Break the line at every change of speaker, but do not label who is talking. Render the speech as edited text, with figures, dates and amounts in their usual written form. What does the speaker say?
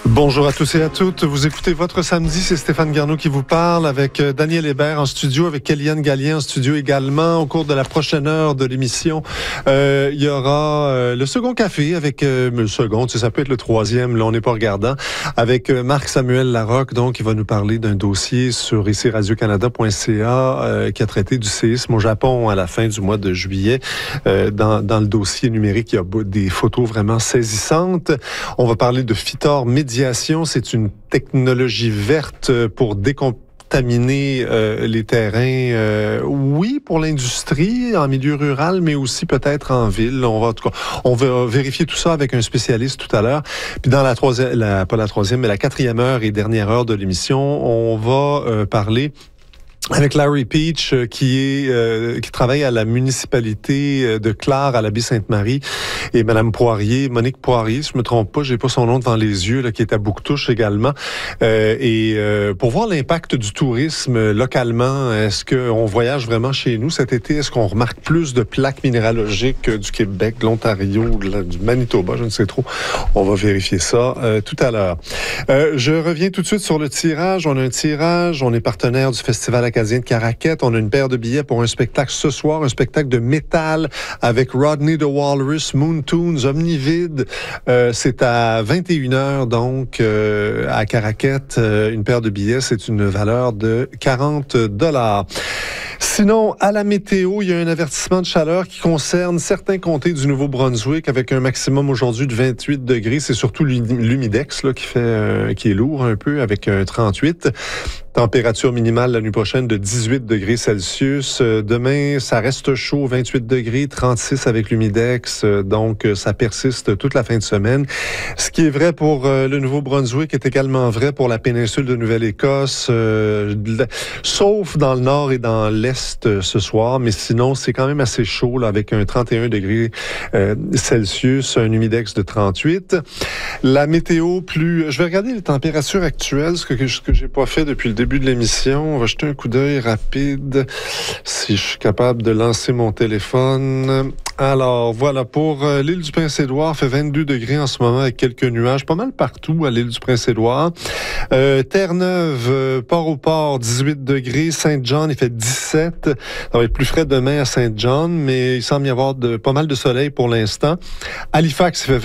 Bonjour à tous et à toutes. Vous écoutez Votre Samedi, c'est Stéphane Garneau qui vous parle avec Daniel Hébert en studio, avec Kéliane Gallien en studio également. Au cours de la prochaine heure de l'émission, il y aura le second café avec le second, ça peut être le troisième, là on n'est pas regardant, avec Marc-Samuel Larocque, donc il va nous parler d'un dossier sur ici radiocanada.ca qui a traité du séisme au Japon à la fin du mois de juillet. Dans le dossier numérique, il y a des photos vraiment saisissantes. On va parler de Fitor Médiation. C'est une technologie verte pour décontaminer les terrains, oui, pour l'industrie, en milieu rural, mais aussi peut-être en ville. On va vérifier tout ça avec un spécialiste tout à l'heure. Puis dans la quatrième heure et dernière heure de l'émission, on va parler avec Larry Peach, qui travaille à la municipalité de Clare, à la Baie-Sainte-Marie, et Madame Poirier, Monique Poirier, si je me trompe pas, j'ai pas son nom devant les yeux, là, qui est à Bouctouche également, pour voir l'impact du tourisme localement. Est-ce qu'on voyage vraiment chez nous cet été? Est-ce qu'on remarque plus de plaques minéralogiques du Québec, de l'Ontario, du Manitoba, je ne sais trop. On va vérifier ça tout à l'heure. Je reviens tout de suite sur le tirage. On a un tirage, on est partenaire du Festival acadien de Caraquette. On a une paire de billets pour un spectacle ce soir, un spectacle de métal avec Rodney the Walrus, Moon Tunes, Omnivide. C'est à 21h, donc, à Caraquette. Une paire de billets, c'est une valeur de 40 $. Sinon, à la météo, il y a un avertissement de chaleur qui concerne certains comtés du Nouveau-Brunswick avec un maximum aujourd'hui de 28 degrés. C'est surtout l'humidex là, qui est lourd un peu avec un 38. Température minimale la nuit prochaine de 18 degrés Celsius. Demain, ça reste chaud, 28 degrés, 36 avec l'humidex. Donc, ça persiste toute la fin de semaine. Ce qui est vrai pour le Nouveau-Brunswick est également vrai pour la péninsule de Nouvelle-Écosse, sauf dans le nord et dans l'est ce soir. Mais sinon, c'est quand même assez chaud là, avec un 31 degrés Celsius, un humidex de 38. La météo je vais regarder les températures actuelles, ce que j'ai pas fait depuis le début de l'émission. On va jeter un coup d'œil rapide si je suis capable de lancer mon téléphone. Alors, voilà, pour l'île du Prince-Édouard, fait 22 degrés en ce moment avec quelques nuages, pas mal partout à l'île du Prince-Édouard. Terre-Neuve, Port-au-Port, 18 degrés. Saint-John, il fait 17. Ça va être plus frais demain à Saint-John, mais il semble y avoir pas mal de soleil pour l'instant. Halifax, il fait